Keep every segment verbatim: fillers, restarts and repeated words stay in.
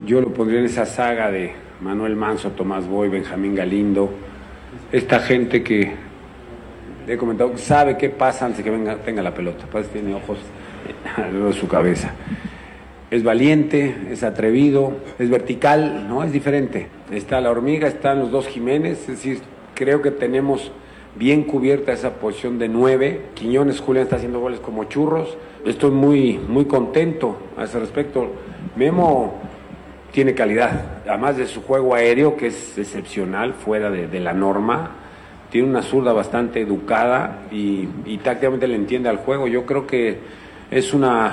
yo lo pondría en esa saga de Manuel Manso, Tomás Boy, Benjamín Galindo, esta gente que he comentado, sabe qué pasa antes de que venga, tenga la pelota, pues tiene ojos alrededor de su cabeza. Es valiente, es atrevido, es vertical, ¿no? Es diferente. Está la hormiga, están los dos Jiménez, es decir, creo que tenemos bien cubierta esa posición de nueve. Quiñones, Julián está haciendo goles como churros. Estoy muy, muy contento a ese respecto. Memo tiene calidad, además de su juego aéreo, que es excepcional, fuera de, de la norma. Tiene una zurda bastante educada y, y tácticamente le entiende al juego. Yo creo que es una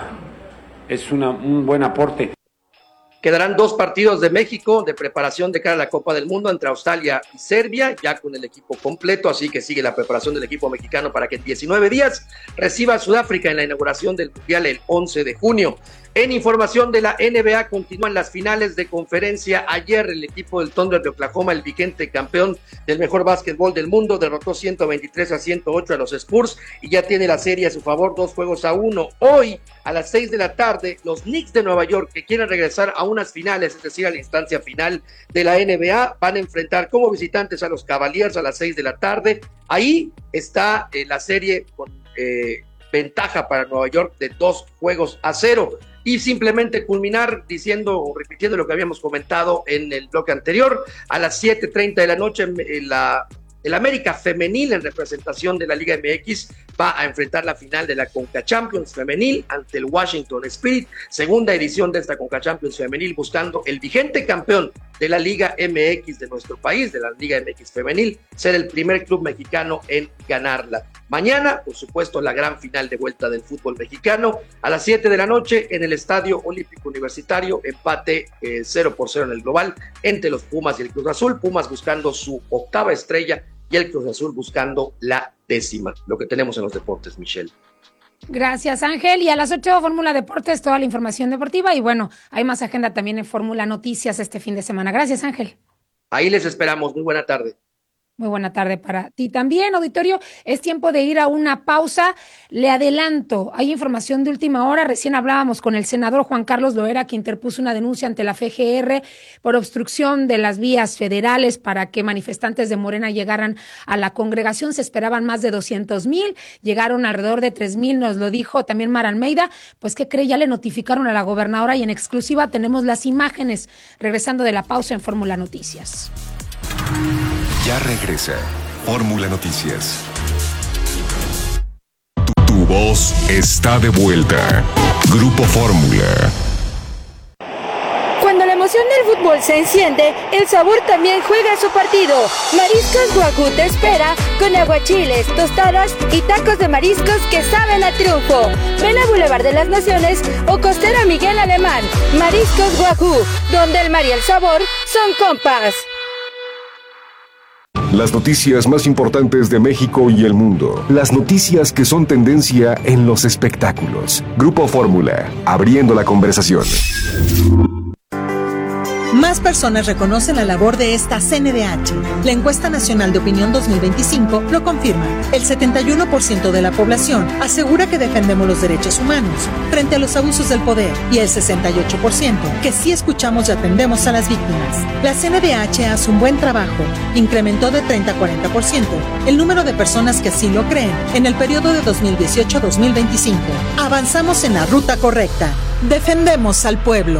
es una, un buen aporte. Quedarán dos partidos de México de preparación de cara a la Copa del Mundo entre Australia y Serbia, ya con el equipo completo, así que sigue la preparación del equipo mexicano para que en diecinueve días reciba a Sudáfrica en la inauguración del Mundial el once de junio. En información de la N B A, continúan las finales de conferencia. Ayer el equipo del Thunder de Oklahoma, el vigente campeón del mejor básquetbol del mundo, derrotó ciento veintitrés a ciento ocho a los Spurs y ya tiene la serie a su favor, dos juegos a uno. Hoy, a las seis de la tarde, los Knicks de Nueva York, que quieren regresar a unas finales, es decir, a la instancia final de la N B A, van a enfrentar como visitantes a los Cavaliers a las seis de la tarde. Ahí está eh, la serie con eh, ventaja para Nueva York de dos juegos a cero. Y simplemente culminar diciendo o repitiendo lo que habíamos comentado en el bloque anterior, a las siete treinta de la noche en la, el América Femenil, en representación de la Liga M X, va a enfrentar la final de la Conca Champions Femenil ante el Washington Spirit, segunda edición de esta Conca Champions Femenil, buscando el vigente campeón de la Liga M X de nuestro país, de la Liga M X Femenil, ser el primer club mexicano en ganarla. Mañana, por supuesto, la gran final de vuelta del fútbol mexicano, a las siete de la noche en el Estadio Olímpico Universitario, empate eh, cero por cero en el global entre los Pumas y el Cruz Azul, Pumas buscando su octava estrella y el Cruz Azul buscando la décima, lo que tenemos en los deportes, Michelle. Gracias, Ángel. Y a las ocho, Fórmula Deportes, toda la información deportiva. Y bueno, hay más agenda también en Fórmula Noticias este fin de semana. Gracias, Ángel. Ahí les esperamos. Muy buena tarde. Muy buena tarde para ti también, auditorio. Es tiempo de ir a una pausa. Le adelanto, hay información de última hora. Recién hablábamos con el senador Juan Carlos Loera, que interpuso una denuncia ante la F G R por obstrucción de las vías federales para que manifestantes de Morena llegaran a la congregación. Se esperaban más de doscientos mil, llegaron alrededor de tres mil, nos lo dijo también Mara Almeida. Pues, ¿qué cree? Ya le notificaron a la gobernadora y en exclusiva tenemos las imágenes regresando de la pausa en Fórmula Noticias. Ya regresa Fórmula Noticias. Tu, tu voz está de vuelta. Grupo Fórmula. Cuando la emoción del fútbol se enciende, el sabor también juega su partido. Mariscos Wagyu te espera con aguachiles, tostadas y tacos de mariscos que saben a triunfo. Ven a Boulevard de las Naciones o Costera Miguel Alemán. Mariscos Wagyu, donde el mar y el sabor son compas. Las noticias más importantes de México y el mundo. Las noticias que son tendencia en los espectáculos. Grupo Fórmula, abriendo la conversación. Más personas reconocen la labor de esta C N D H. La encuesta nacional de opinión dos mil veinticinco lo confirma. El setenta y uno por ciento de la población asegura que defendemos los derechos humanos frente a los abusos del poder y el sesenta y ocho por ciento que sí escuchamos y atendemos a las víctimas. La C N D H hace un buen trabajo. Incrementó de treinta a cuarenta por ciento el número de personas que así lo creen en el periodo de dos mil dieciocho a dos mil veinticinco. Avanzamos en la ruta correcta. Defendemos al pueblo.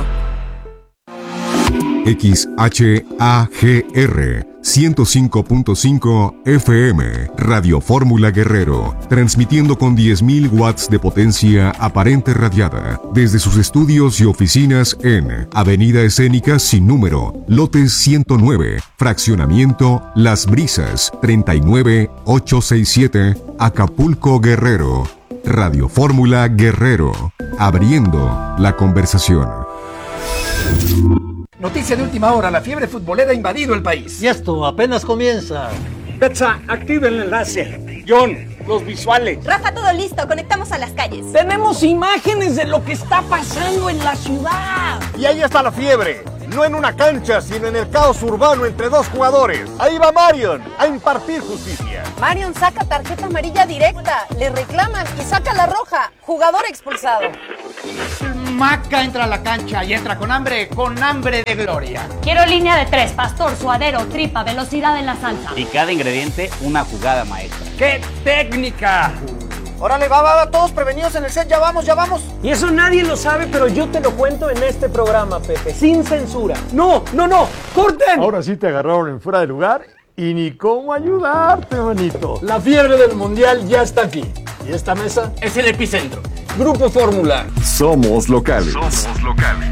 X H A G R ciento cinco punto cinco F M, Radio Fórmula Guerrero, transmitiendo con diez mil watts de potencia aparente radiada desde sus estudios y oficinas en Avenida Escénica sin número, lote ciento nueve, fraccionamiento Las Brisas, treinta y nueve mil ochocientos sesenta y siete, Acapulco, Guerrero. Radio Fórmula Guerrero, abriendo la conversación. Noticia de última hora, la fiebre futbolera ha invadido el país. Y esto apenas comienza. Betsa, activa el enlace. John, los visuales. Rafa, todo listo, conectamos a las calles. Tenemos imágenes de lo que está pasando en la ciudad. Y ahí está la fiebre. No en una cancha, sino en el caos urbano entre dos jugadores. Ahí va Marion a impartir justicia. Marion saca tarjeta amarilla directa, le reclaman y saca la roja. Jugador expulsado. Maca entra a la cancha y entra con hambre, con hambre de gloria. Quiero línea de tres, pastor, suadero, tripa, velocidad en la salsa. Y cada ingrediente, una jugada maestra. ¡Qué técnica! Órale, va, va, va, todos prevenidos en el set, ya vamos, ya vamos. Y eso nadie lo sabe, pero yo te lo cuento en este programa, Pepe, sin censura. No, no, no, corten. Ahora sí te agarraron en fuera de lugar y ni cómo ayudarte, manito. La fiebre del mundial ya está aquí. Y esta mesa es el epicentro. Grupo Fórmula. Somos locales. Somos locales.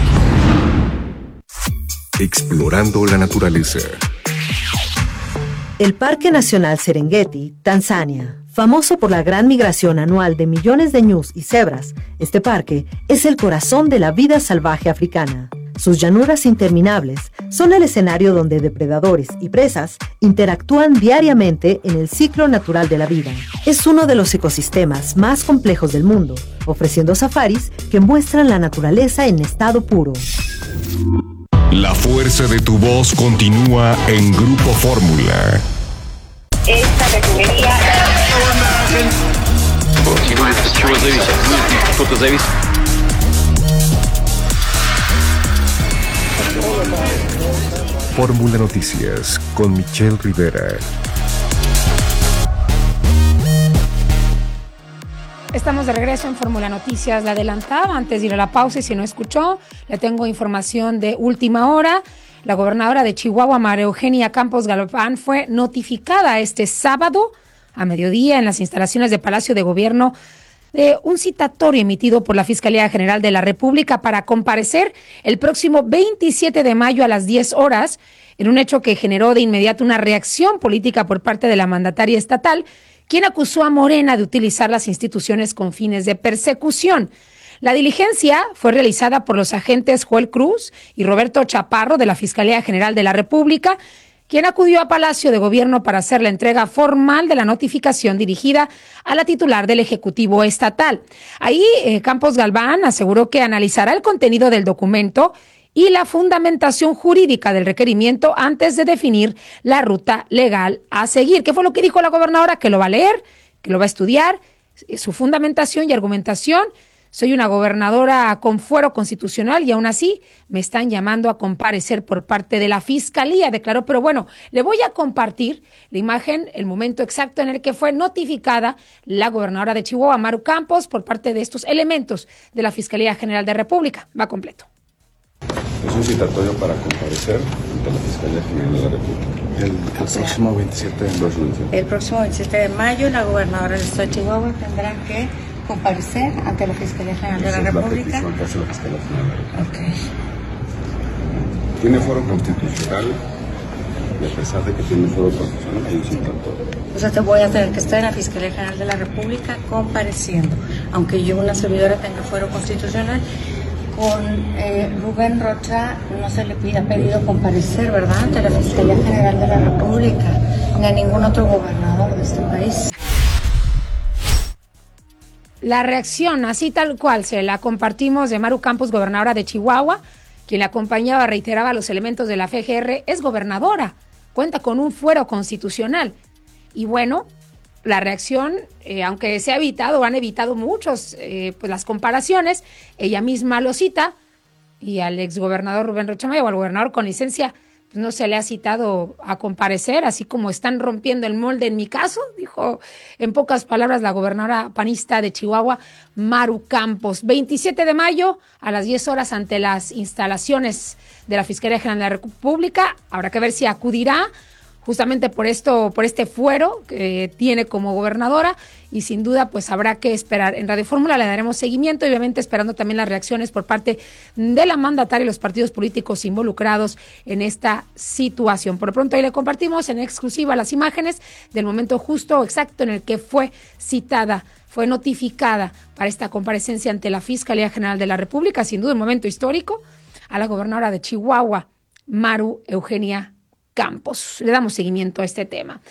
Explorando la naturaleza. El Parque Nacional Serengeti, Tanzania. Famoso por la gran migración anual de millones de ñus y cebras, este parque es el corazón de la vida salvaje africana. Sus llanuras interminables son el escenario donde depredadores y presas interactúan diariamente en el ciclo natural de la vida. Es uno de los ecosistemas más complejos del mundo, ofreciendo safaris que muestran la naturaleza en estado puro. La fuerza de tu voz continúa en Grupo Fórmula. Esta categoría... Fórmula Noticias con Michelle Rivera. Estamos de regreso en Fórmula Noticias. La adelantaba antes de ir a la pausa y si no escuchó, le tengo información de última hora. La gobernadora de Chihuahua, María Eugenia Campos Galván, fue notificada este sábado a mediodía en las instalaciones de Palacio de Gobierno de un citatorio emitido por la Fiscalía General de la República para comparecer el próximo veintisiete de mayo a las diez horas en un hecho que generó de inmediato una reacción política por parte de la mandataria estatal, quien acusó a Morena de utilizar las instituciones con fines de persecución. La diligencia fue realizada por los agentes Joel Cruz y Roberto Chaparro de la Fiscalía General de la República, quien acudió a Palacio de Gobierno para hacer la entrega formal de la notificación dirigida a la titular del Ejecutivo Estatal. Ahí eh, Campos Galván aseguró que analizará el contenido del documento y la fundamentación jurídica del requerimiento antes de definir la ruta legal a seguir. ¿Qué fue lo que dijo la gobernadora? Que lo va a leer, que lo va a estudiar, su fundamentación y argumentación. Soy una gobernadora con fuero constitucional y aún así me están llamando a comparecer por parte de la Fiscalía, declaró. Pero bueno, le voy a compartir la imagen, el momento exacto en el que fue notificada la gobernadora de Chihuahua, Maru Campos, por parte de estos elementos de la Fiscalía General de República. Va completo. Es un citatorio para comparecer ante la Fiscalía General de la República. El, el próximo veintisiete de mayo. El próximo veintisiete de mayo la gobernadora del Estado de Chihuahua tendrá que comparecer ante la Fiscalía General de la República. La que hace la Fiscalía General de la República. Okay. Tiene foro constitucional y a pesar de que tiene foro constitucional hay un citatorio. O sea, te voy a tener que estar en la Fiscalía General de la República compareciendo, aunque yo una servidora tenga fuero constitucional. Con eh, Rubén Rocha no se le pida pedido comparecer, ¿verdad?, ante la Fiscalía General de la República, ni a ningún otro gobernador de este país. La reacción, así tal cual, se la compartimos de Maru Campos, gobernadora de Chihuahua, quien la acompañaba, reiteraba los elementos de la F G R, es gobernadora, cuenta con un fuero constitucional. Y bueno, la reacción, eh, aunque se ha evitado, han evitado muchos, eh, pues las comparaciones, ella misma lo cita, y al exgobernador Rubén Rocha Moya o al gobernador con licencia, pues no se le ha citado a comparecer, así como están rompiendo el molde en mi caso, dijo en pocas palabras la gobernadora panista de Chihuahua, Maru Campos. veintisiete de mayo a las diez horas ante las instalaciones de la Fiscalía General de la República. Habrá que ver si acudirá justamente por esto, por este fuero que tiene como gobernadora, y sin duda pues habrá que esperar. En Radio Fórmula le daremos seguimiento, y obviamente esperando también las reacciones por parte de la mandataria y los partidos políticos involucrados en esta situación. Por lo pronto ahí le compartimos en exclusiva las imágenes del momento justo exacto en el que fue citada, fue notificada para esta comparecencia ante la Fiscalía General de la República, sin duda un momento histórico, a la gobernadora de Chihuahua, Maru Eugenia Campos. Le damos seguimiento a este tema.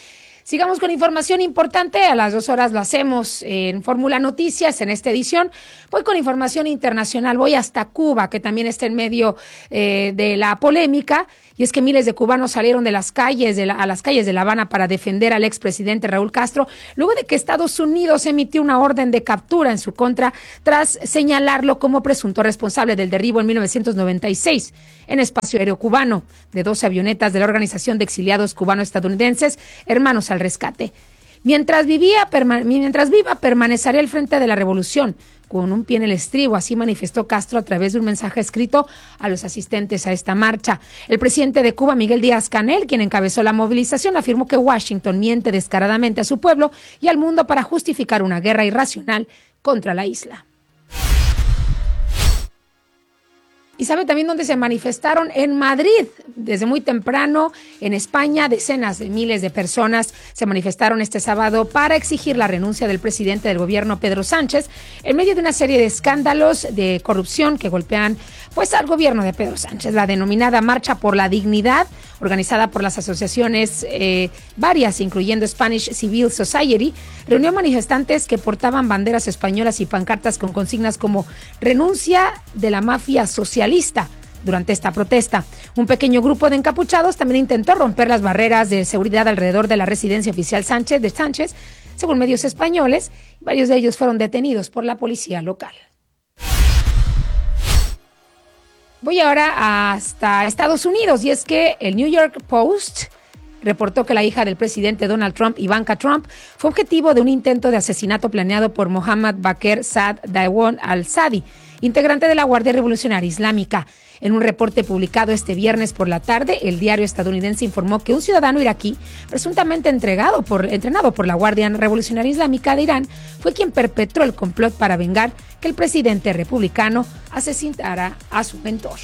Sigamos con información importante. A las dos horas lo hacemos en Fórmula Noticias en esta edición. Voy con información internacional. Voy hasta Cuba, que también está en medio eh, de la polémica. Y es que miles de cubanos salieron de las calles de la, a las calles de La Habana para defender al expresidente Raúl Castro, luego de que Estados Unidos emitió una orden de captura en su contra tras señalarlo como presunto responsable del derribo en mil novecientos noventa y seis en espacio aéreo cubano de dos avionetas de la Organización de Exiliados Cubano-Estadounidenses Hermanos al Rescate. Mientras vivía, perma- mientras viva, permaneceré al frente de la revolución, con un pie en el estribo, así manifestó Castro a través de un mensaje escrito a los asistentes a esta marcha. El presidente de Cuba, Miguel Díaz-Canel, quien encabezó la movilización, afirmó que Washington miente descaradamente a su pueblo y al mundo para justificar una guerra irracional contra la isla. Y sabe también dónde se manifestaron: en Madrid, desde muy temprano. En España, decenas de miles de personas se manifestaron este sábado para exigir la renuncia del presidente del gobierno, Pedro Sánchez, en medio de una serie de escándalos de corrupción que golpean pues al gobierno de Pedro Sánchez. La denominada Marcha por la Dignidad, organizada por las asociaciones eh, varias, incluyendo Spanish Civil Society, reunió manifestantes que portaban banderas españolas y pancartas con consignas como renuncia de la mafia socialista. Durante esta protesta, un pequeño grupo de encapuchados también intentó romper las barreras de seguridad alrededor de la residencia oficial Sánchez de Sánchez, según medios españoles. Varios de ellos fueron detenidos por la policía local. Voy ahora hasta Estados Unidos, y es que el New York Post reportó que la hija del presidente Donald Trump, Ivanka Trump, fue objetivo de un intento de asesinato planeado por Mohammad Bakr Saad Daewon al-Sadi, integrante de la Guardia Revolucionaria Islámica. En un reporte publicado este viernes por la tarde, el diario estadounidense informó que un ciudadano iraquí, presuntamente entregado por, entrenado por la Guardia Revolucionaria Islámica de Irán, fue quien perpetró el complot para vengar que el presidente republicano asesinara a su mentor.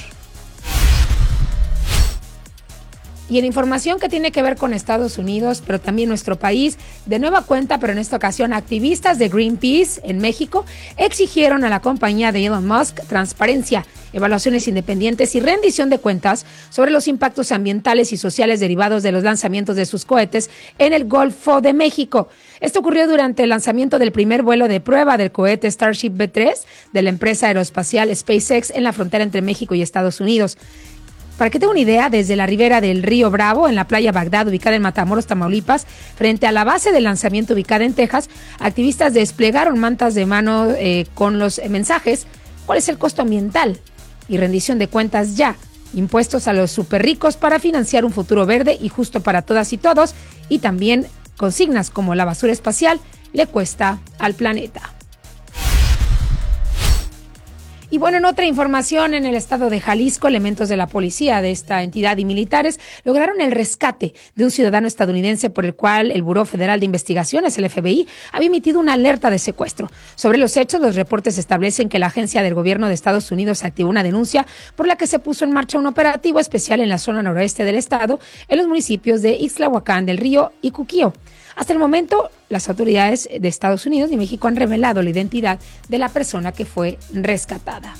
Y en información que tiene que ver con Estados Unidos, pero también nuestro país, de nueva cuenta, pero en esta ocasión activistas de Greenpeace en México exigieron a la compañía de Elon Musk transparencia, evaluaciones independientes y rendición de cuentas sobre los impactos ambientales y sociales derivados de los lanzamientos de sus cohetes en el Golfo de México. Esto ocurrió durante el lanzamiento del primer vuelo de prueba del cohete Starship B tres de la empresa aeroespacial SpaceX en la frontera entre México y Estados Unidos. Para que tenga una idea, desde la ribera del río Bravo, en la playa Bagdad, ubicada en Matamoros, Tamaulipas, frente a la base de lanzamiento ubicada en Texas, activistas desplegaron mantas de mano eh, con los mensajes: ¿cuál es el costo ambiental? Y rendición de cuentas ya. Impuestos a los superricos para financiar un futuro verde y justo para todas y todos. Y también consignas como la basura espacial le cuesta al planeta. Y bueno, en otra información, en el estado de Jalisco, elementos de la policía de esta entidad y militares lograron el rescate de un ciudadano estadounidense por el cual el Buró Federal de Investigaciones, el F B I, había emitido una alerta de secuestro. Sobre los hechos, los reportes establecen que la agencia del gobierno de Estados Unidos activó una denuncia por la que se puso en marcha un operativo especial en la zona noroeste del estado, en los municipios de Ixtlahuacán del Río y Cuquío. Hasta el momento, las autoridades de Estados Unidos y México han revelado la identidad de la persona que fue rescatada.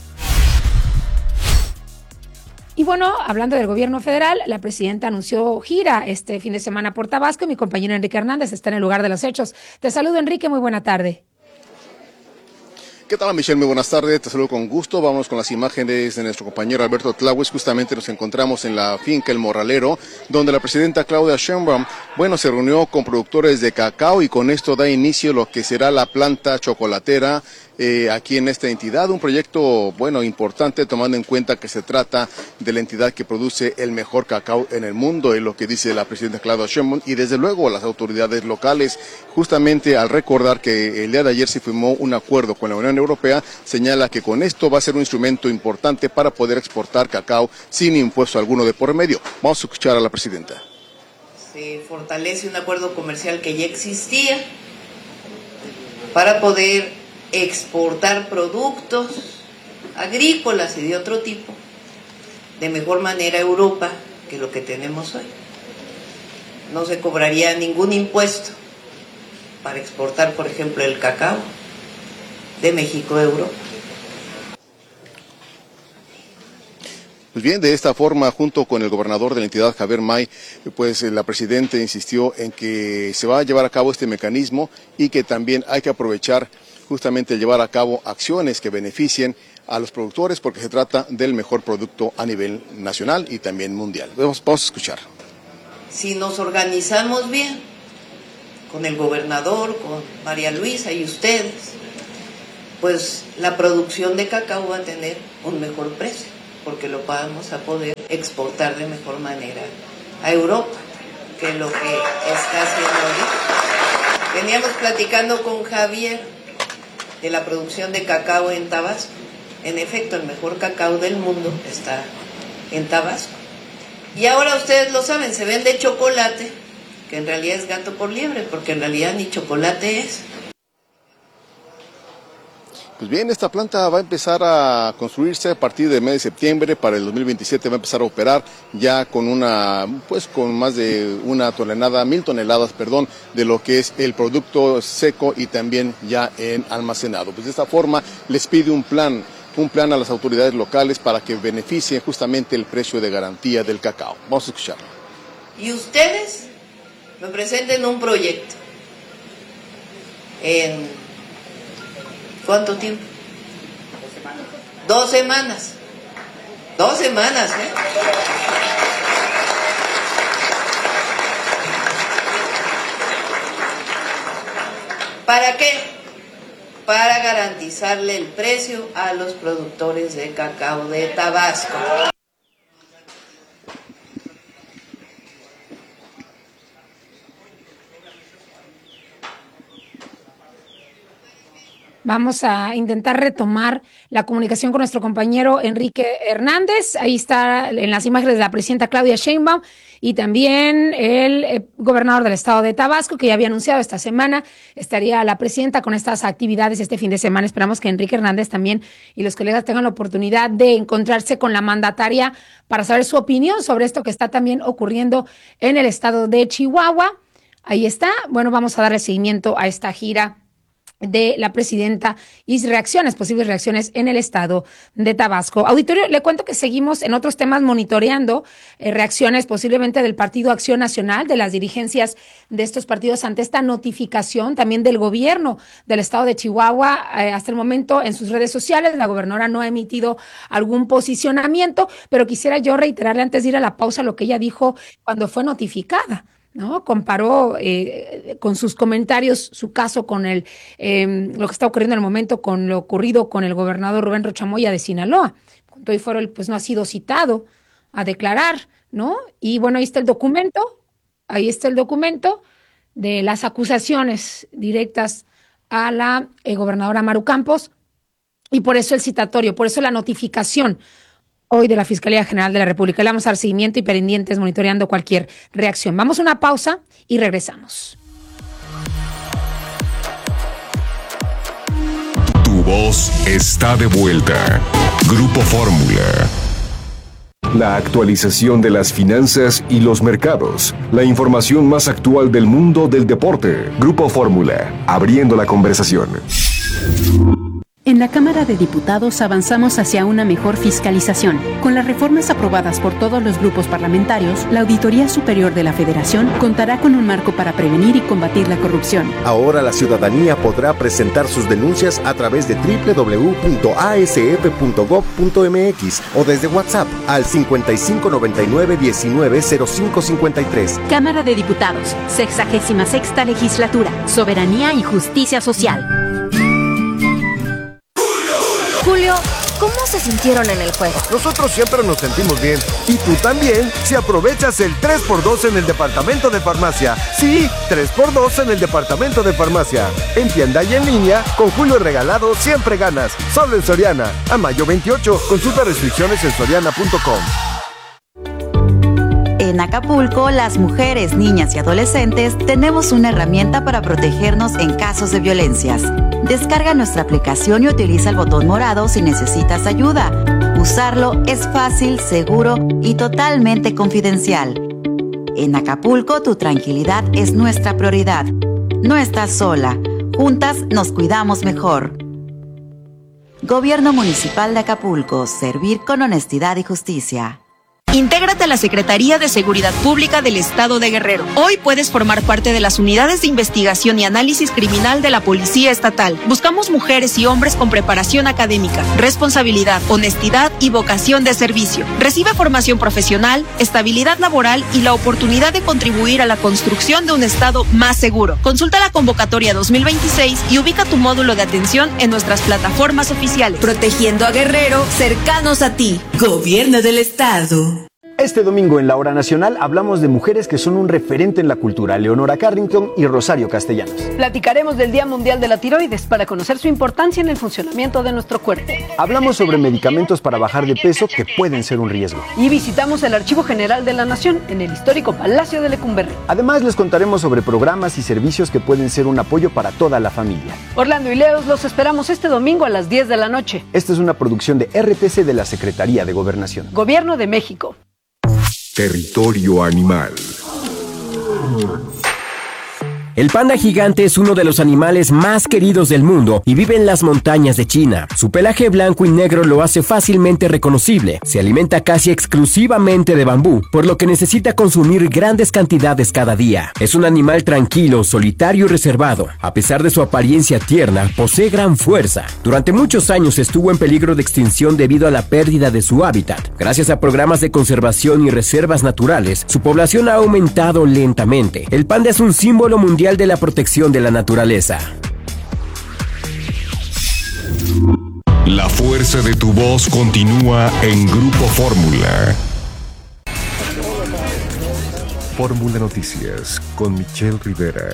Y bueno, hablando del gobierno federal, la presidenta anunció gira este fin de semana por Tabasco y mi compañero Enrique Hernández está en el lugar de los hechos. Te saludo, Enrique, muy buena tarde. ¿Qué tal, Michelle? Muy buenas tardes, te saludo con gusto. Vamos con las imágenes de nuestro compañero Alberto Tláhuez. Justamente nos encontramos en la finca El Morralero, donde la presidenta Claudia Sheinbaum, bueno, se reunió con productores de cacao y con esto da inicio lo que será la planta chocolatera eh, aquí en esta entidad. Un proyecto, bueno, importante, tomando en cuenta que se trata de la entidad que produce el mejor cacao en el mundo, es lo que dice la presidenta Claudia Sheinbaum, y desde luego las autoridades locales, justamente al recordar que el día de ayer se firmó un acuerdo con la Unión Europea, señala que con esto va a ser un instrumento importante para poder exportar cacao sin impuesto alguno de por medio. Vamos a escuchar a la presidenta. Se fortalece un acuerdo comercial que ya existía para poder exportar productos agrícolas y de otro tipo de mejor manera a Europa que lo que tenemos hoy. No se cobraría ningún impuesto para exportar, por ejemplo, el cacao de México a Europa. Pues bien, de esta forma, junto con el gobernador de la entidad, Javier May, pues la presidenta insistió en que se va a llevar a cabo este mecanismo y que también hay que aprovechar justamente llevar a cabo acciones que beneficien a los productores, porque se trata del mejor producto a nivel nacional y también mundial. Vamos, vamos a escuchar. Si nos organizamos bien, con el gobernador, con María Luisa y ustedes, pues la producción de cacao va a tener un mejor precio, porque lo vamos a poder exportar de mejor manera a Europa, que es lo que está haciendo ahorita. Veníamos platicando con Javier de la producción de cacao en Tabasco. En efecto, el mejor cacao del mundo está en Tabasco. Y ahora ustedes lo saben, se vende chocolate, que en realidad es gato por liebre, porque en realidad ni chocolate es. Pues bien, esta planta va a empezar a construirse a partir del mes de septiembre. Para el dos mil veintisiete va a empezar a operar ya con una, pues con más de una tonelada, mil toneladas, perdón, de lo que es el producto seco y también ya en almacenado. Pues de esta forma les pide un plan, un plan a las autoridades locales para que beneficien justamente el precio de garantía del cacao. Vamos a escucharlo. Y ustedes me presenten un proyecto en ¿cuánto tiempo? Dos semanas. Dos semanas. Dos semanas, ¿eh? ¿Para qué? Para garantizarle el precio a los productores de cacao de Tabasco. Vamos a intentar retomar la comunicación con nuestro compañero Enrique Hernández. Ahí está en las imágenes de la presidenta Claudia Sheinbaum y también el eh, gobernador del estado de Tabasco, que ya había anunciado esta semana estaría la presidenta con estas actividades este fin de semana. Esperamos que Enrique Hernández también y los colegas tengan la oportunidad de encontrarse con la mandataria para saber su opinión sobre esto que está también ocurriendo en el estado de Chihuahua. Ahí está. Bueno, vamos a darle seguimiento a esta gira de la presidenta y reacciones, posibles reacciones en el estado de Tabasco. Auditorio, le cuento que seguimos en otros temas monitoreando eh, reacciones posiblemente del Partido Acción Nacional, de las dirigencias de estos partidos ante esta notificación, también del gobierno del estado de Chihuahua. Eh, hasta el momento en sus redes sociales la gobernadora no ha emitido algún posicionamiento, pero quisiera yo reiterarle antes de ir a la pausa lo que ella dijo cuando fue notificada, ¿no? Comparó eh, con sus comentarios su caso con el eh, lo que está ocurriendo en el momento con lo ocurrido con el gobernador Rubén Rocha Moya de Sinaloa. Punto y fuero, pues no ha sido citado a declarar, ¿no? Y bueno, ahí está el documento, ahí está el documento de las acusaciones directas a la eh, gobernadora Maru Campos, y por eso el citatorio, por eso la notificación hoy de la Fiscalía General de la República. Le vamos a dar seguimiento y pendientes monitoreando cualquier reacción. Vamos a una pausa y regresamos. Tu voz está de vuelta. Grupo Fórmula. La actualización de las finanzas y los mercados. La información más actual del mundo del deporte. Grupo Fórmula. Abriendo la conversación. En la Cámara de Diputados avanzamos hacia una mejor fiscalización. Con las reformas aprobadas por todos los grupos parlamentarios, la Auditoría Superior de la Federación contará con un marco para prevenir y combatir la corrupción. Ahora la ciudadanía podrá presentar sus denuncias a través de doble u doble u doble u punto a s f punto gob punto m x o desde WhatsApp al cincuenta y cinco noventa y nueve diecinueve cero cinco cincuenta y tres. Cámara de Diputados, sexagésima sexta legislatura, soberanía y justicia social. Julio, ¿cómo se sintieron en el juego? Nosotros siempre nos sentimos bien. Y tú también, si aprovechas el tres por dos en el departamento de farmacia. Sí, tres por dos en el departamento de farmacia. En tienda y en línea, con Julio regalado siempre ganas. Solo en Soriana. A mayo veintiocho. Consulta restricciones en soriana punto com. En Acapulco, las mujeres, niñas y adolescentes tenemos una herramienta para protegernos en casos de violencias. Descarga nuestra aplicación y utiliza el botón morado si necesitas ayuda. Usarlo es fácil, seguro y totalmente confidencial. En Acapulco, tu tranquilidad es nuestra prioridad. No estás sola. Juntas nos cuidamos mejor. Gobierno Municipal de Acapulco, servir con honestidad y justicia. Intégrate a la Secretaría de Seguridad Pública del Estado de Guerrero. Hoy puedes formar parte de las unidades de investigación y análisis criminal de la Policía Estatal. Buscamos mujeres y hombres con preparación académica, responsabilidad, honestidad y vocación de servicio. Recibe formación profesional, estabilidad laboral y la oportunidad de contribuir a la construcción de un Estado más seguro. Consulta la convocatoria dos mil veintiséis y ubica tu módulo de atención en nuestras plataformas oficiales. Protegiendo a Guerrero, cercanos a ti. Gobierno del Estado. Este domingo en la Hora Nacional hablamos de mujeres que son un referente en la cultura, Leonora Carrington y Rosario Castellanos. Platicaremos del Día Mundial de la Tiroides para conocer su importancia en el funcionamiento de nuestro cuerpo. Hablamos sobre medicamentos para bajar de peso que pueden ser un riesgo. Y visitamos el Archivo General de la Nación en el histórico Palacio de Lecumberri. Además les contaremos sobre programas y servicios que pueden ser un apoyo para toda la familia. Orlando y Leos los esperamos este domingo a las diez de la noche. Esta es una producción de R T C de la Secretaría de Gobernación. Gobierno de México. Territorio animal. El panda gigante es uno de los animales más queridos del mundo y vive en las montañas de China. Su pelaje blanco y negro lo hace fácilmente reconocible. Se alimenta casi exclusivamente de bambú, por lo que necesita consumir grandes cantidades cada día. Es un animal tranquilo, solitario y reservado. A pesar de su apariencia tierna, posee gran fuerza. Durante muchos años estuvo en peligro de extinción debido a la pérdida de su hábitat. Gracias a programas de conservación y reservas naturales, su población ha aumentado lentamente. El panda es un símbolo mundial de la protección de la naturaleza. La fuerza de tu voz continúa en Grupo Fórmula. Fórmula Noticias con Michelle Rivera.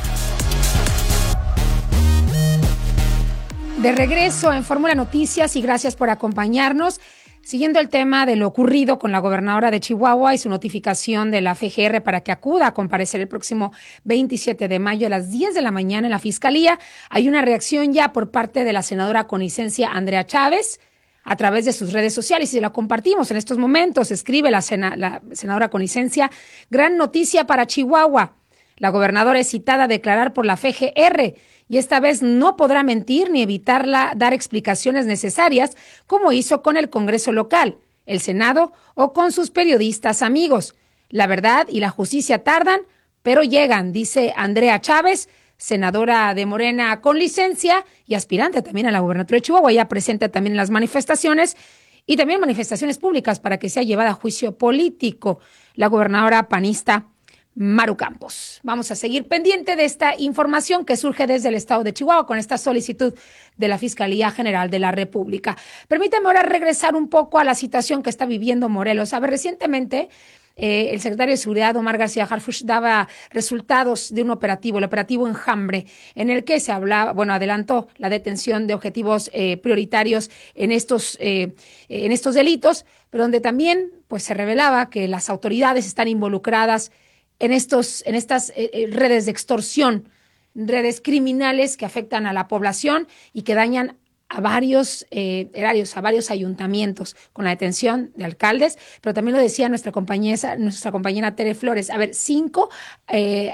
De regreso en Fórmula Noticias y gracias por acompañarnos. Siguiendo el tema de lo ocurrido con la gobernadora de Chihuahua y su notificación de la F G R para que acuda a comparecer el próximo veintisiete de mayo a las diez de la mañana en la Fiscalía, hay una reacción ya por parte de la senadora con licencia Andrea Chávez a través de sus redes sociales y la compartimos en estos momentos. Escribe la, sena, la senadora con licencia: gran noticia para Chihuahua. La gobernadora es citada a declarar por la F G R y esta vez no podrá mentir ni evitarla dar explicaciones necesarias como hizo con el Congreso local, el Senado o con sus periodistas amigos. La verdad y la justicia tardan, pero llegan, dice Andrea Chávez, senadora de Morena con licencia y aspirante también a la gubernatura de Chihuahua. Ella presenta también las manifestaciones y también manifestaciones públicas para que sea llevada a juicio político la gobernadora panista Maru Campos. Vamos a seguir pendiente de esta información que surge desde el estado de Chihuahua con esta solicitud de la Fiscalía General de la República. Permítame ahora regresar un poco a la situación que está viviendo Morelos. A ver, recientemente eh, el secretario de Seguridad, Omar García Harfuch, daba resultados de un operativo, el operativo Enjambre, en el que se hablaba, bueno, adelantó la detención de objetivos eh, prioritarios en estos, eh, en estos delitos, pero donde también pues, se revelaba que las autoridades están involucradas en estos, en estas eh, redes de extorsión, redes criminales que afectan a la población y que dañan a varios eh, erarios, a varios ayuntamientos, con la detención de alcaldes, pero también lo decía nuestra compañera, nuestra compañera Tere Flores. A ver, cinco eh,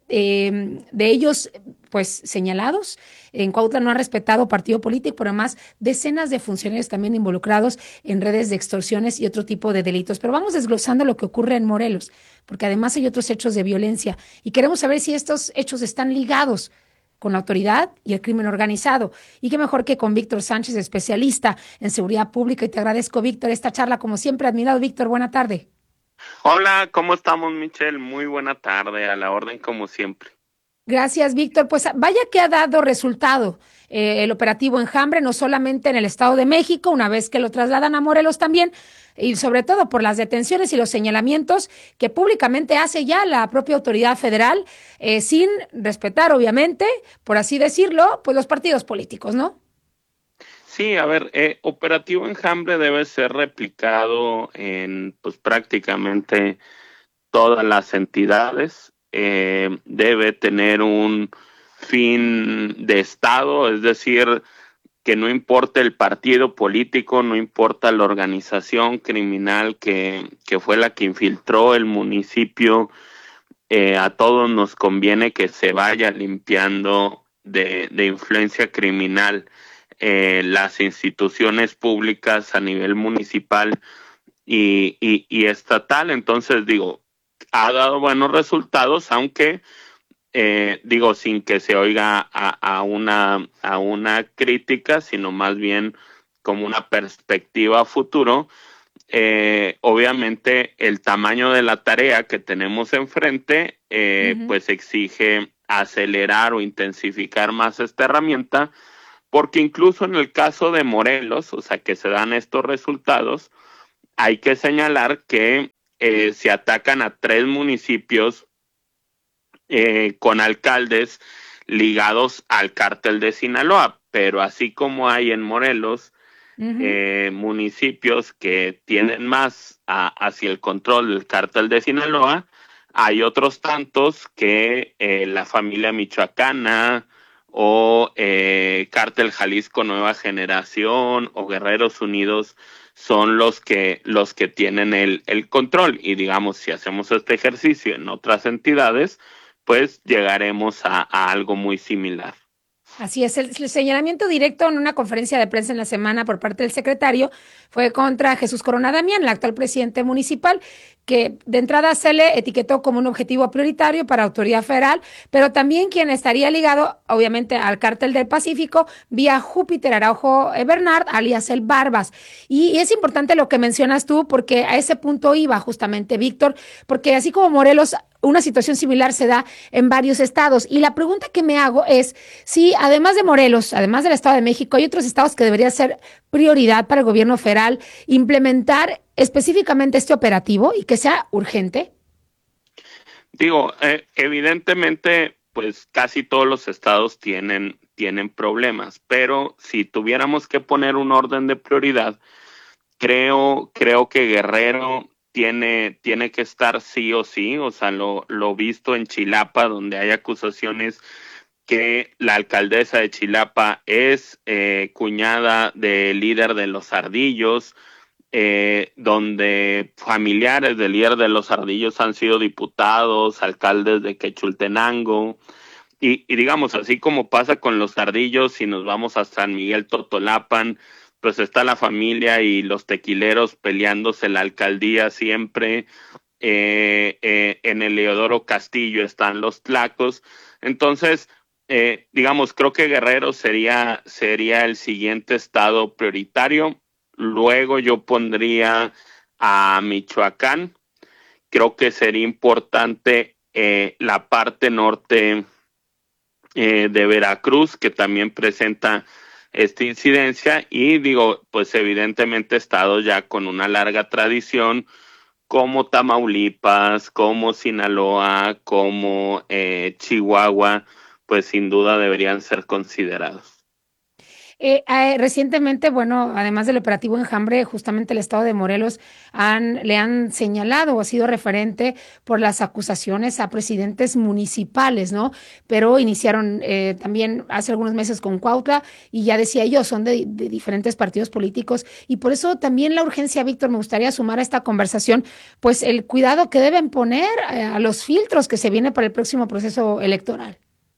eh, de ellos pues señalados. En Cuautla no han respetado partido político, pero además decenas de funcionarios también involucrados en redes de extorsiones y otro tipo de delitos. Pero vamos desglosando lo que ocurre en Morelos, porque además hay otros hechos de violencia y queremos saber si estos hechos están ligados con la autoridad y el crimen organizado. Y qué mejor que con Víctor Sánchez, especialista en seguridad pública. Y te agradezco, Víctor, esta charla como siempre. Admirado, Víctor, buena tarde. Hola, ¿cómo estamos, Michelle? Muy buena tarde, a la orden como siempre. Gracias, Víctor. Pues vaya que ha dado resultado eh, el operativo Enjambre, no solamente en el Estado de México, una vez que lo trasladan a Morelos también, y sobre todo por las detenciones y los señalamientos que públicamente hace ya la propia autoridad federal, eh, sin respetar, obviamente, por así decirlo, pues los partidos políticos, ¿no? Sí, a ver, eh, operativo Enjambre debe ser replicado en pues prácticamente todas las entidades. Eh, debe tener un fin de Estado, es decir, que no importa el partido político, no importa la organización criminal que, que fue la que infiltró el municipio, eh, a todos nos conviene que se vaya limpiando de, de influencia criminal. eh, las instituciones públicas a nivel municipal y, y, y estatal. Entonces, digo, ha dado buenos resultados, aunque eh, digo, sin que se oiga a, a una a una crítica, sino más bien como una perspectiva a futuro. Eh, obviamente el tamaño de la tarea que tenemos enfrente eh, uh-huh. pues exige acelerar o intensificar más esta herramienta, porque incluso en el caso de Morelos, o sea, que se dan estos resultados, hay que señalar que eh, se atacan a tres municipios eh, con alcaldes ligados al cártel de Sinaloa, pero así como hay en Morelos Uh-huh. Eh, municipios que tienen más a, hacia el control del cártel de Sinaloa, hay otros tantos que eh, la familia michoacana o eh, cártel Jalisco Nueva Generación o Guerreros Unidos son los que los que tienen el, el control. Y digamos, si hacemos este ejercicio en otras entidades, pues llegaremos a, a algo muy similar. Así es, el, el señalamiento directo en una conferencia de prensa en la semana por parte del secretario fue contra Jesús Corona Damián, el actual presidente municipal, que de entrada se le etiquetó como un objetivo prioritario para autoridad federal, pero también quien estaría ligado, obviamente, al cártel del Pacífico, vía Júpiter Araujo Bernard, alias el Barbas. Y, y es importante lo que mencionas tú, porque a ese punto iba justamente, Víctor, porque así como Morelos, una situación similar se da en varios estados. Y la pregunta que me hago es si, además de Morelos, además del Estado de México, hay otros estados que debería ser prioridad para el gobierno federal implementar específicamente este operativo y que sea urgente. Digo, eh, evidentemente, pues casi todos los estados tienen, tienen problemas, pero si tuviéramos que poner un orden de prioridad, creo, creo que Guerrero tiene, tiene que estar sí o sí. O sea, lo, lo visto en Chilapa, donde hay acusaciones que la alcaldesa de Chilapa es eh, cuñada del líder de los Ardillos, eh, donde familiares del líder de los Ardillos han sido diputados, alcaldes de Quechultenango, y, y digamos, así como pasa con los Ardillos, si nos vamos a San Miguel Totolapan, pues está la familia y los tequileros peleándose la alcaldía siempre. Eh, eh, en el Leodoro Castillo están los tlacos. Entonces, eh, digamos, creo que Guerrero sería, sería el siguiente estado prioritario. Luego yo pondría a Michoacán. Creo que sería importante eh, la parte norte eh, de Veracruz, que también presenta esta incidencia, y digo, pues evidentemente estados ya con una larga tradición como Tamaulipas, como Sinaloa, como eh, Chihuahua, pues sin duda deberían ser considerados. Eh, eh, recientemente, bueno, además del operativo Enjambre, justamente el estado de Morelos han, le han señalado o ha sido referente por las acusaciones a presidentes municipales, ¿no? Pero iniciaron eh, también hace algunos meses con Cuautla y ya decía yo, son de, de diferentes partidos políticos y por eso también la urgencia, Víctor, me gustaría sumar a esta conversación, pues el cuidado que deben poner a los filtros que se viene para el próximo proceso electoral.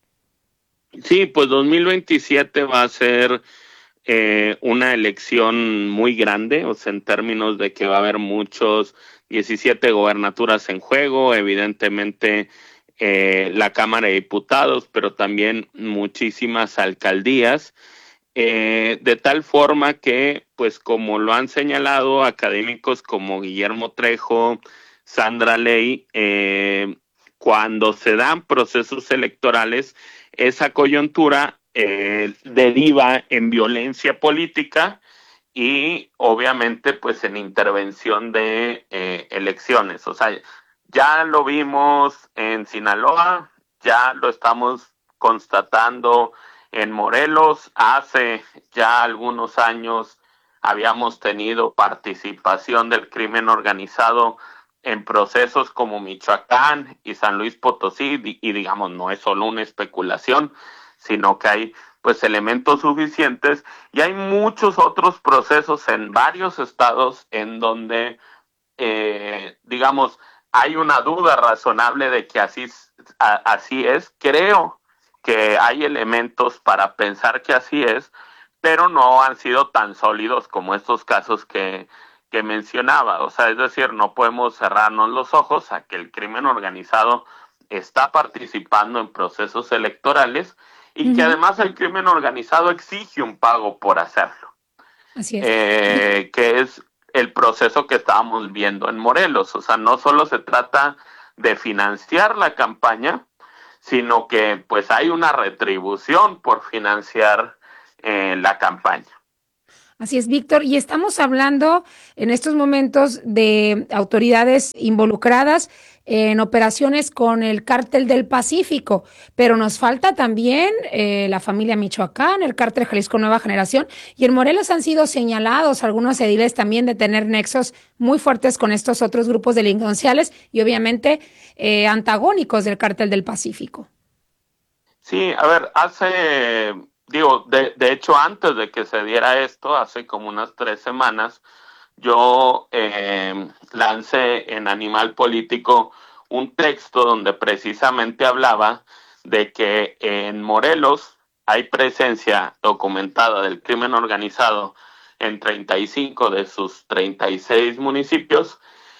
Sí, pues dos mil veintisiete va a ser eh, una elección muy grande, o sea, en términos de que va a haber muchos, diecisiete gobernaturas en juego, evidentemente eh, la Cámara de Diputados, pero también muchísimas alcaldías, eh, de tal forma que, pues como lo han señalado académicos como Guillermo Trejo, Sandra Ley, eh, cuando se dan procesos electorales, esa coyuntura eh, deriva en violencia política y obviamente pues en intervención de eh, elecciones. O sea, ya lo vimos en Sinaloa, ya lo estamos constatando en Morelos. Hace ya algunos años habíamos tenido participación del crimen organizado en procesos como Michoacán y San Luis Potosí, y, y digamos, no es solo una especulación, sino que hay pues elementos suficientes, y hay muchos otros procesos en varios estados en donde, eh, digamos, hay una duda razonable de que así, a, así es. Creo que hay elementos para pensar que así es, pero no han sido tan sólidos como estos casos que, que mencionaba. O sea, es decir, no podemos cerrarnos los ojos a que el crimen organizado está participando en procesos electorales y uh-huh. que además el crimen organizado exige un pago por hacerlo. Así es. Eh, que es el proceso que estábamos viendo en Morelos. O sea, no solo se trata de financiar la campaña, sino que pues hay una retribución por financiar eh, la campaña. Así es, Víctor, y estamos hablando en estos momentos de autoridades involucradas en operaciones con el Cártel del Pacífico, pero nos falta también eh, la familia Michoacán, el Cártel Jalisco Nueva Generación, y en Morelos han sido señalados algunos ediles también de tener nexos muy fuertes con estos otros grupos delincuenciales y obviamente eh, antagónicos del Cártel del Pacífico. Sí, a ver, hace... Digo, de, de hecho, antes de que se diera esto, hace como unas tres semanas, yo eh, lancé en Animal Político un texto donde precisamente hablaba de que en Morelos hay presencia documentada del crimen organizado en treinta y cinco de sus treinta y seis municipios.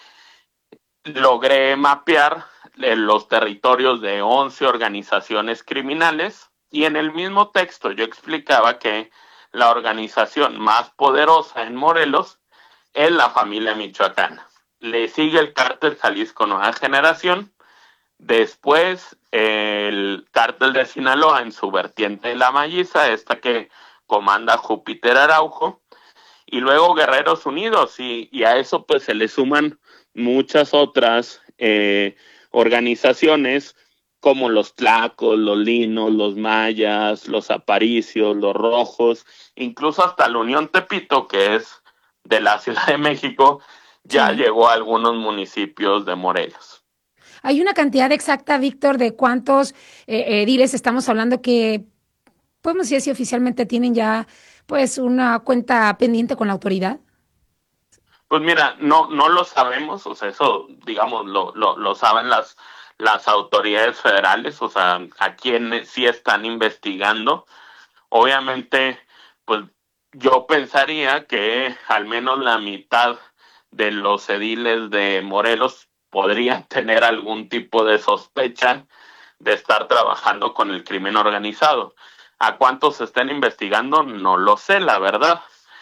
Logré mapear los territorios de once organizaciones criminales. Y en el mismo texto yo explicaba que la organización más poderosa en Morelos es la familia michoacana. Le sigue el Cártel Jalisco Nueva Generación, después el Cártel de Sinaloa en su vertiente de La Malliza, esta que comanda Júpiter Araujo, y luego Guerreros Unidos, y, y a eso pues se le suman muchas otras eh, organizaciones como los Tlacos, los Linos, los Mayas, los Aparicios, los Rojos, incluso hasta la Unión Tepito, que es de la Ciudad de México, ya sí. llegó a algunos municipios de Morelos. ¿Hay una cantidad exacta, Víctor, de cuántos eh, ediles estamos hablando que, podemos decir si oficialmente tienen ya pues una cuenta pendiente con la autoridad? Pues mira, no, no lo sabemos, o sea, eso, digamos, lo, lo, lo saben las... las autoridades federales, o sea, a quienes sí están investigando. Obviamente, pues yo pensaría que al menos la mitad de los ediles de Morelos podrían tener algún tipo de sospecha de estar trabajando con el crimen organizado. ¿A cuántos se estén investigando? No lo sé, la verdad.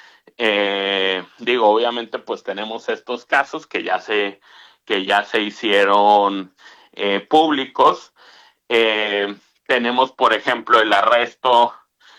Eh, digo, obviamente, pues tenemos estos casos que ya se, que ya se hicieron Eh, públicos. Eh, tenemos, por ejemplo, el arresto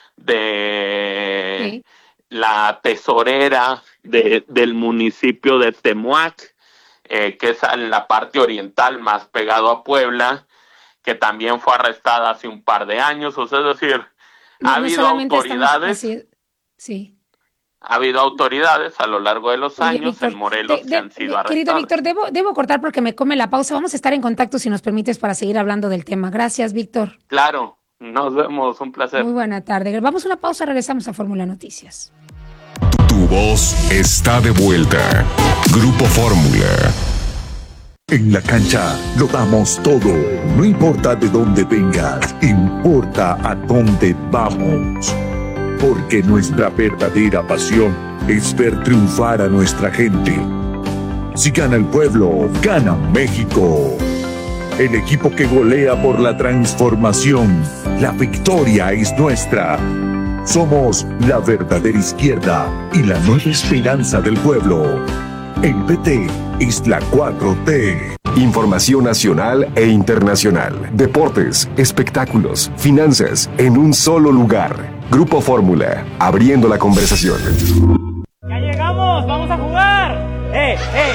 de sí. la tesorera de, del municipio de Temuac, eh, que es en la parte oriental más pegado a Puebla, que también fue arrestada hace un par de años. O sea, es decir, no, ha no habido autoridades... Estamos... Sí. Ha habido autoridades a lo largo de los Oye, años Víctor, en Morelos de, de, que han sido arrestadas. Querido Víctor, debo, debo cortar porque me come la pausa. Vamos a estar en contacto, si nos permites, para seguir hablando del tema. Gracias, Víctor. Claro, nos vemos, un placer. Muy buena tarde. Vamos a una pausa, regresamos a Fórmula Noticias. Tu voz está de vuelta. Grupo Fórmula. En la cancha lo damos todo. No importa de dónde vengas, importa a dónde vamos. Porque nuestra verdadera pasión es ver triunfar a nuestra gente. Si gana el pueblo, gana México. El equipo que golea por la transformación. La victoria es nuestra. Somos la verdadera izquierda y la nueva esperanza del pueblo. El P T es la cuatro T. Información nacional e internacional. Deportes, espectáculos, finanzas, en un solo lugar. Grupo Fórmula, abriendo la conversación. ¡Ya llegamos! ¡Vamos a jugar! ¡Eh, eh!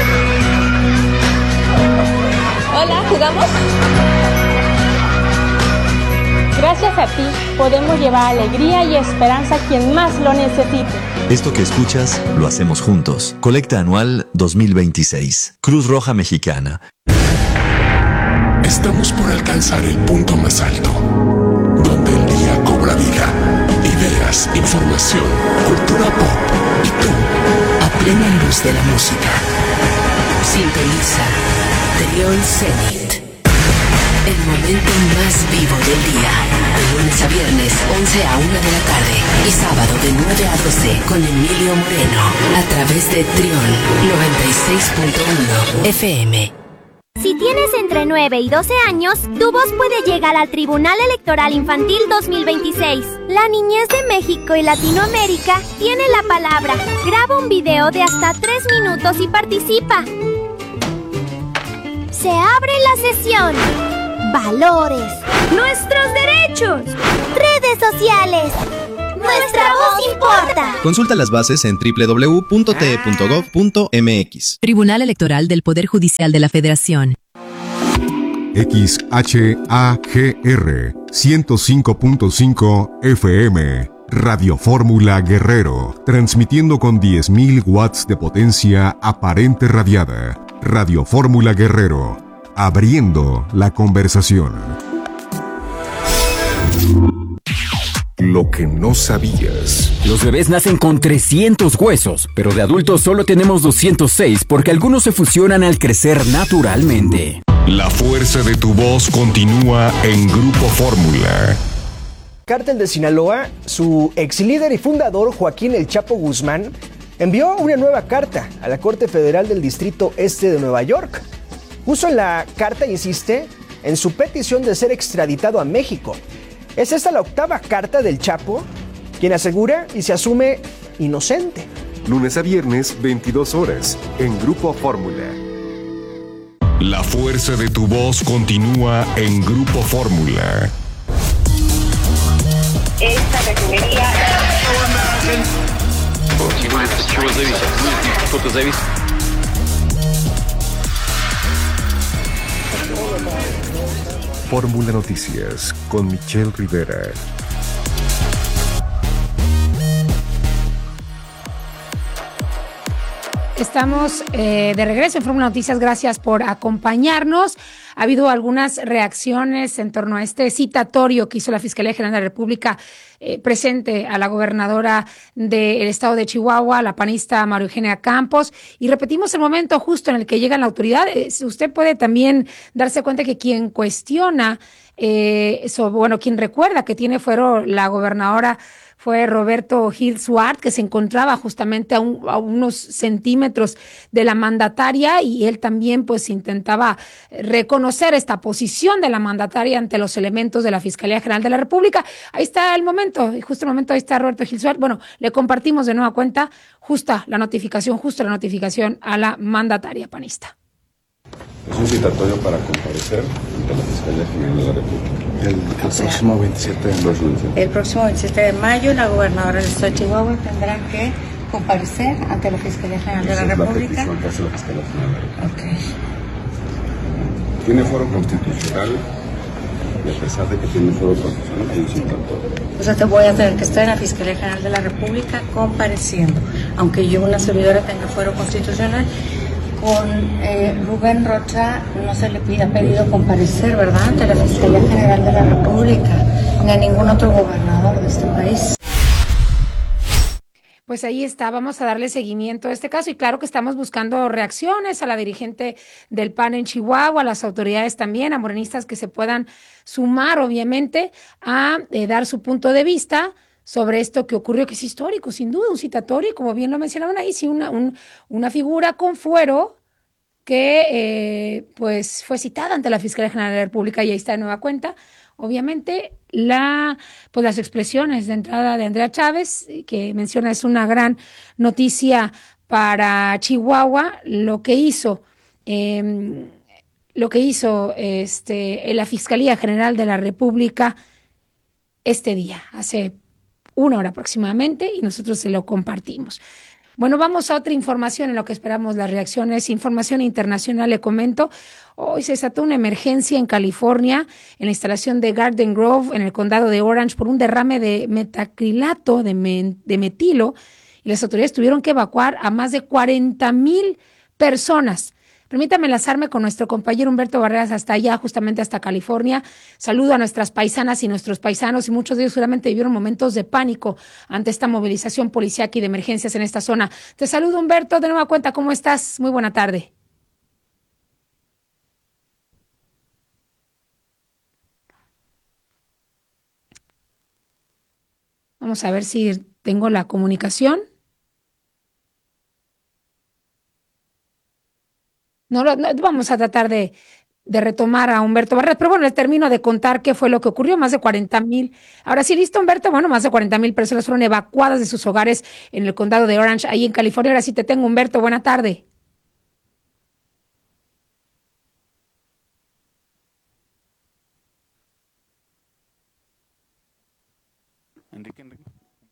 Hola, ¿jugamos? Gracias a ti, podemos llevar alegría y esperanza a quien más lo necesite. Esto que escuchas, lo hacemos juntos. Colecta Anual dos mil veintiséis. Cruz Roja Mexicana. Estamos por alcanzar el punto más alto, donde el día cobra vida, ideas, información, cultura pop y tú, a plena luz de la música. Sintoniza Trión Zenit. El momento más vivo del día. De lunes a viernes, once a una de la tarde. Y sábado de nueve a doce con Emilio Moreno. A través de Trión noventa y seis punto uno F M. Si tienes entre nueve y doce años, tu voz puede llegar al Tribunal Electoral Infantil dos mil veintiséis. La niñez de México y Latinoamérica tiene la palabra. Graba un video de hasta tres minutos y participa. Se abre la sesión. Valores. Nuestros derechos. Redes sociales. Nuestra voz importa. Consulta las bases en doble u doble u doble u punto t e punto gov punto m x. Tribunal Electoral del Poder Judicial de la Federación. X H A G R ciento cinco punto cinco F M. Radio Fórmula Guerrero. Transmitiendo con diez mil watts de potencia aparente radiada. Radio Fórmula Guerrero. Abriendo la conversación. Lo que no sabías. Los bebés nacen con trescientos huesos, pero de adultos solo tenemos doscientos seis porque algunos se fusionan al crecer naturalmente. La fuerza de tu voz continúa en Grupo Fórmula. Cártel de Sinaloa, su ex líder y fundador Joaquín El Chapo Guzmán envió una nueva carta a la Corte Federal del Distrito Este de Nueva York. Puso en la carta, insiste, en su petición de ser extraditado a México. Es esta la octava carta del Chapo, quien asegura y se asume inocente. Lunes a viernes, veintidós horas, en Grupo Fórmula. La fuerza de tu voz continúa en Grupo Fórmula. Esta refinería... Fórmula Noticias con Michelle Rivera. Estamos eh, de regreso en Fórmula Noticias. Gracias por acompañarnos. Ha habido algunas reacciones en torno a este citatorio que hizo la Fiscalía General de la República eh, presente a la gobernadora del estado de Chihuahua, la panista María Eugenia Campos. Y repetimos el momento justo en el que llega la autoridad. Eh, usted puede también darse cuenta que quien cuestiona, eh, eso, bueno, quien recuerda que tiene fuero la gobernadora fue Roberto Gil Suart, que se encontraba justamente a, un, a unos centímetros de la mandataria, y él también pues intentaba reconocer esta posición de la mandataria ante los elementos de la Fiscalía General de la República. Ahí está el momento, y justo el momento ahí está Roberto Gil Suart. Bueno, le compartimos de nueva cuenta justa la notificación, justo la notificación a la mandataria panista. Es un citatorio para comparecer ante la Fiscalía General de la República. El, el próximo veintisiete de mayo. El próximo veintisiete de mayo, la gobernadora del estado de Chihuahua tendrá que comparecer ante la Fiscalía General de la República. La petición que hace la Fiscalía General de la República. Okay. Tiene foro constitucional, y a pesar de que tiene foro constitucional, hay un citatorio. O sea, te voy a tener que estar en la Fiscalía General de la República compareciendo, aunque yo, una servidora, tenga fuero constitucional. Con eh, Rubén Rocha no se le pide, ha pedido comparecer, ¿verdad?, ante la Fiscalía General de la República, ni a ningún otro gobernador de este país. Pues ahí está, vamos a darle seguimiento a este caso, y claro que estamos buscando reacciones a la dirigente del P A N en Chihuahua, a las autoridades también, a morenistas que se puedan sumar, obviamente, a eh, dar su punto de vista sobre esto que ocurrió, que es histórico, sin duda, un citatorio, como bien lo mencionaron ahí, sí, una, un, una figura con fuero que eh, pues fue citada ante la Fiscalía General de la República, y ahí está de nueva cuenta. Obviamente, la, pues las expresiones de entrada de Andrea Chávez, que menciona es una gran noticia para Chihuahua, lo que hizo, eh, lo que hizo este, la Fiscalía General de la República este día, hace una hora aproximadamente, y nosotros se lo compartimos. Bueno, vamos a otra información en lo que esperamos las reacciones. Información internacional, le comento. Hoy se desató una emergencia en California, en la instalación de Garden Grove, en el condado de Orange, por un derrame de metacrilato de, me, de metilo, y las autoridades tuvieron que evacuar a más de cuarenta mil personas. Permítame enlazarme con nuestro compañero Humberto Barreras hasta allá, justamente hasta California. Saludo a nuestras paisanas y nuestros paisanos, y muchos de ellos seguramente vivieron momentos de pánico ante esta movilización policíaca y de emergencias en esta zona. Te saludo, Humberto, de nueva cuenta, ¿cómo estás? Muy buena tarde. Vamos a ver si tengo la comunicación. No, no, vamos a tratar de, de retomar a Humberto Barrera, pero bueno, les termino de contar qué fue lo que ocurrió. Más de cuarenta mil, ahora sí, listo, Humberto, bueno, más de cuarenta mil personas fueron evacuadas de sus hogares en el condado de Orange, ahí en California. Ahora sí te tengo, Humberto, buena tarde. Enrique, Enrique.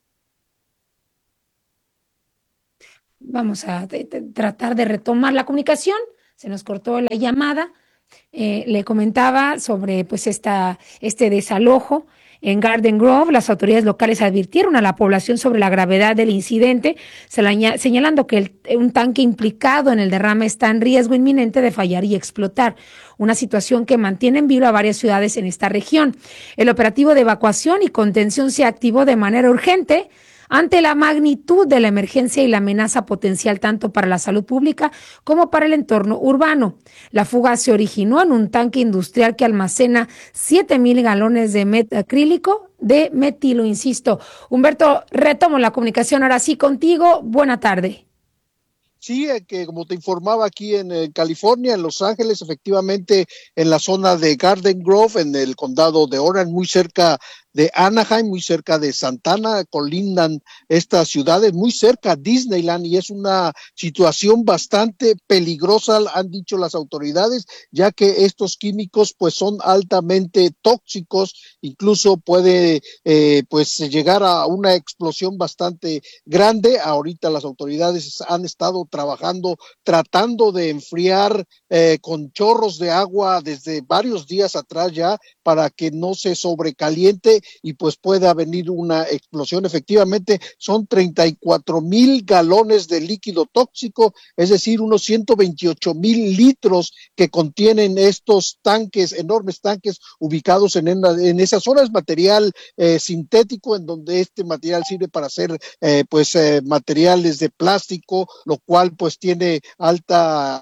Vamos a t- t- tratar de retomar la comunicación. Se nos cortó la llamada. Eh, le comentaba sobre pues esta, este desalojo en Garden Grove. Las autoridades locales advirtieron a la población sobre la gravedad del incidente, señalando que el, un tanque implicado en el derrame está en riesgo inminente de fallar y explotar, una situación que mantiene en vilo a varias ciudades en esta región. El operativo de evacuación y contención se activó de manera urgente ante la magnitud de la emergencia y la amenaza potencial tanto para la salud pública como para el entorno urbano. La fuga se originó en un tanque industrial que almacena siete mil galones de met acrílico de metilo, insisto. Humberto, retomo la comunicación ahora sí contigo. Buena tarde. Sí, eh, que como te informaba aquí en eh, California, en Los Ángeles, efectivamente en la zona de Garden Grove, en el condado de Orange, muy cerca de Anaheim, muy cerca de Santana, colindan estas ciudades, muy cerca a Disneyland, y es una situación bastante peligrosa, han dicho las autoridades, ya que estos químicos pues son altamente tóxicos, incluso puede eh, pues llegar a una explosión bastante grande. Ahorita las autoridades han estado trabajando, tratando de enfriar eh, con chorros de agua desde varios días atrás ya, para que no se sobrecaliente y pues pueda venir una explosión. Efectivamente, son treinta y cuatro mil galones de líquido tóxico, es decir, unos ciento veintiocho mil litros que contienen estos tanques, enormes tanques ubicados en, en, en esa zona. Es material eh, sintético, en donde este material sirve para hacer eh, pues eh, materiales de plástico, lo cual pues tiene alta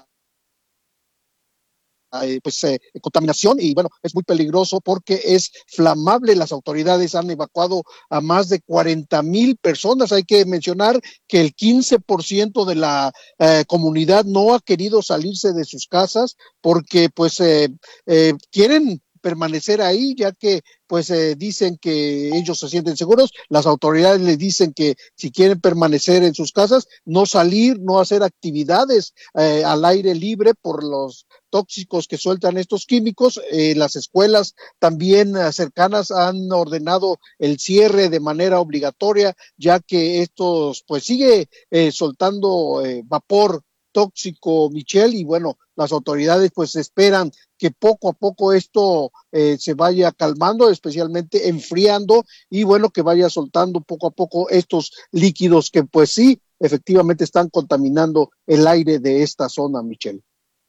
Eh, pues eh, contaminación, y bueno, es muy peligroso porque es flamable. Las autoridades han evacuado a más de cuarenta mil personas. Hay que mencionar que el quince por ciento de la eh, comunidad no ha querido salirse de sus casas porque pues eh, eh, quieren permanecer ahí, ya que pues eh, dicen que ellos se sienten seguros. Las autoridades les dicen que si quieren permanecer en sus casas, no salir, no hacer actividades eh, al aire libre por los tóxicos que sueltan estos químicos. Eh, las escuelas también eh, cercanas han ordenado el cierre de manera obligatoria, ya que estos pues sigue eh, soltando eh, vapor tóxico, Michelle, y bueno, las autoridades pues esperan que poco a poco esto eh, se vaya calmando, especialmente enfriando, y bueno, que vaya soltando poco a poco estos líquidos que pues sí, efectivamente están contaminando el aire de esta zona, Michelle.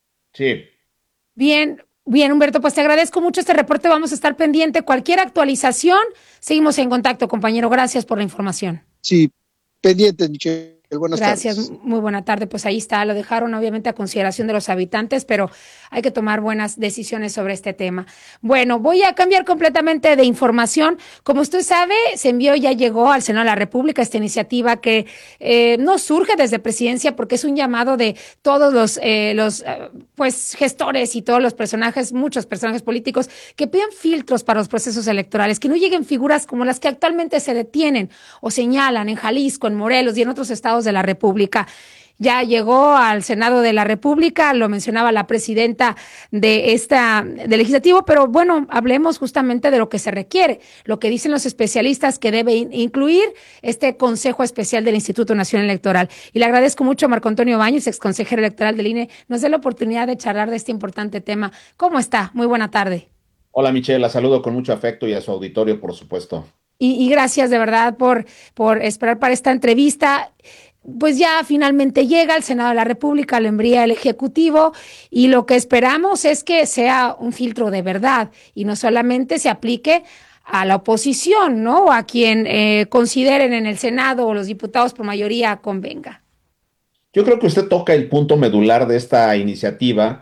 Sí. Bien, bien, Humberto, pues te agradezco mucho este reporte. Vamos a estar pendiente. Cualquier actualización, seguimos en contacto, compañero. Gracias por la información. Sí, pendientes, Michelle. Buenas Gracias, tardes. Muy buena tarde. Pues ahí está, lo dejaron obviamente a consideración de los habitantes, pero hay que tomar buenas decisiones sobre este tema. Bueno, voy a cambiar completamente de información. Como usted sabe, se envió, ya llegó al Senado de la República esta iniciativa que eh, no surge desde Presidencia, porque es un llamado de todos los, eh, los eh, pues gestores y todos los personajes, muchos personajes políticos, que pidan filtros para los procesos electorales, que no lleguen figuras como las que actualmente se detienen o señalan en Jalisco, en Morelos y en otros estados de la República. Ya llegó al Senado de la República, lo mencionaba la presidenta de esta del legislativo, pero bueno, hablemos justamente de lo que se requiere, lo que dicen los especialistas que debe in- incluir este Consejo Especial del Instituto Nacional Electoral. Y le agradezco mucho a Marco Antonio Baños, ex consejero electoral del I N E, nos dé la oportunidad de charlar de este importante tema. ¿Cómo está? Muy buena tarde. Hola Michelle, la saludo con mucho afecto y a su auditorio, por supuesto. Y, y gracias de verdad por, por esperar para esta entrevista. Pues ya finalmente llega al Senado de la República, lo envía el Ejecutivo, y lo que esperamos es que sea un filtro de verdad y no solamente se aplique a la oposición, ¿no? O a quien eh, consideren en el Senado o los diputados por mayoría convenga. Yo creo que usted toca el punto medular de esta iniciativa,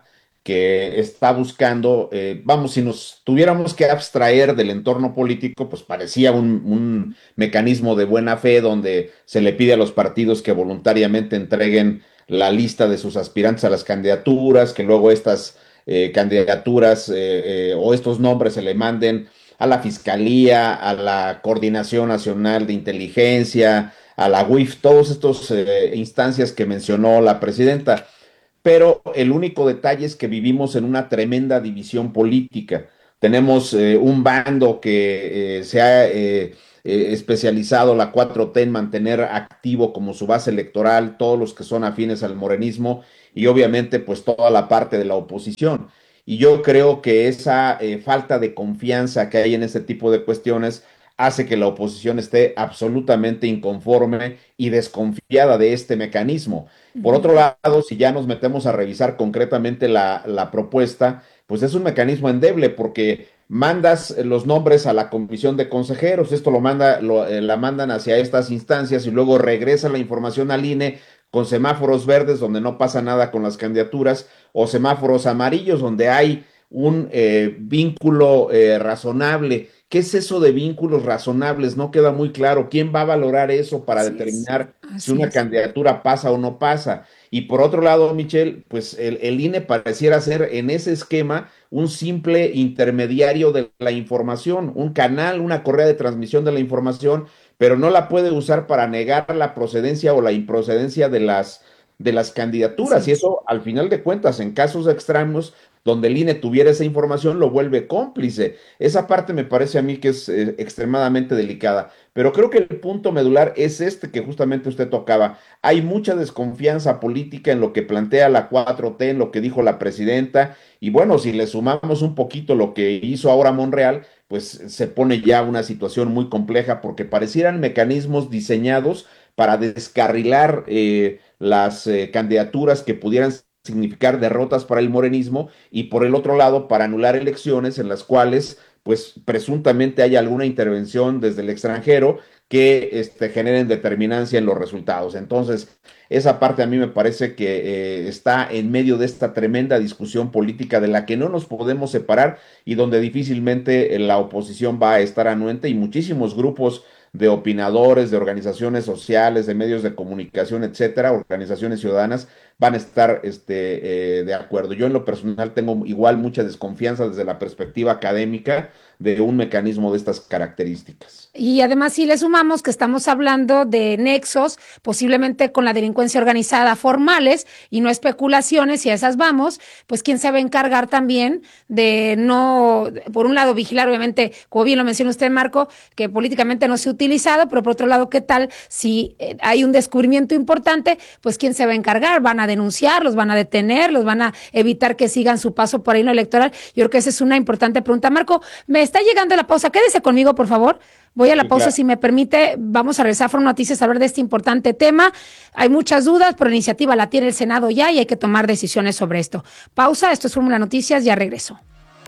que está buscando, eh, vamos, si nos tuviéramos que abstraer del entorno político, pues parecía un, un mecanismo de buena fe donde se le pide a los partidos que voluntariamente entreguen la lista de sus aspirantes a las candidaturas, que luego estas eh, candidaturas eh, eh, o estos nombres se le manden a la Fiscalía, a la Coordinación Nacional de Inteligencia, a la U I F, todas estas eh, instancias que mencionó la presidenta. Pero el único detalle es que vivimos en una tremenda división política. Tenemos eh, un bando que eh, se ha eh, eh, especializado, la cuatro T, en mantener activo como su base electoral todos los que son afines al morenismo y obviamente pues toda la parte de la oposición. Y yo creo que esa eh, falta de confianza que hay en este tipo de cuestiones hace que la oposición esté absolutamente inconforme y desconfiada de este mecanismo. Por otro lado, si ya nos metemos a revisar concretamente la, la propuesta, pues es un mecanismo endeble porque mandas los nombres a la comisión de consejeros, esto lo manda, lo, eh, la mandan hacia estas instancias y luego regresa la información al I N E con semáforos verdes donde no pasa nada con las candidaturas o semáforos amarillos donde hay un eh, vínculo eh, razonable. ¿Qué es eso de vínculos razonables? No queda muy claro. ¿Quién va a valorar eso para Así determinar si una es. candidatura pasa o no pasa? Y por otro lado, Michelle, pues el, el I N E pareciera ser en ese esquema un simple intermediario de la información, un canal, una correa de transmisión de la información, pero no la puede usar para negar la procedencia o la improcedencia de las, de las candidaturas. Sí. Y eso, al final de cuentas, en casos extremos, donde el I N E tuviera esa información, lo vuelve cómplice. Esa parte me parece a mí que es eh, extremadamente delicada. Pero creo que el punto medular es este que justamente usted tocaba. Hay mucha desconfianza política en lo que plantea la cuatro T, en lo que dijo la presidenta. Y bueno, si le sumamos un poquito lo que hizo ahora Monreal, pues se pone ya una situación muy compleja porque parecieran mecanismos diseñados para descarrilar eh, las eh, candidaturas que pudieran significar derrotas para el morenismo y por el otro lado para anular elecciones en las cuales pues presuntamente haya alguna intervención desde el extranjero que este, generen determinancia en los resultados. Entonces, esa parte a mí me parece que eh, está en medio de esta tremenda discusión política de la que no nos podemos separar y donde difícilmente eh, la oposición va a estar anuente y muchísimos grupos de opinadores, de organizaciones sociales, de medios de comunicación, etcétera, organizaciones ciudadanas, van a estar este, eh, de acuerdo. Yo en lo personal tengo igual mucha desconfianza desde la perspectiva académica de un mecanismo de estas características. Y además si le sumamos que estamos hablando de nexos, posiblemente con la delincuencia organizada formales y no especulaciones, y a esas vamos, pues quién se va a encargar también de no, por un lado vigilar, obviamente, como bien lo menciona usted, Marco, que políticamente no se ha utilizado, pero por otro lado, ¿qué tal si hay un descubrimiento importante? Pues quién se va a encargar, van a denunciar, los van a detener, los van a evitar que sigan su paso por ahí en lo electoral. Yo creo que esa es una importante pregunta. Marco, me está llegando la pausa, quédese conmigo, por favor. Voy a la sí, pausa, claro. Si me permite, vamos a regresar a Foro Noticias a hablar de este importante tema. Hay muchas dudas, pero la iniciativa la tiene el Senado ya y hay que tomar decisiones sobre esto. Pausa, esto es Fórmula Noticias, ya regreso.